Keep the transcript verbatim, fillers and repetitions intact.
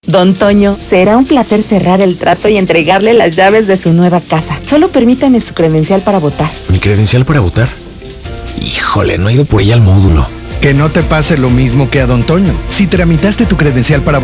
Don Toño, será un placer cerrar el trato y entregarle las llaves de su nueva casa. Solo permítame su credencial para votar. ¿Mi credencial para votar? Híjole, no he ido por ella al módulo. Que no te pase lo mismo que a Don Toño. Si tramitaste tu credencial para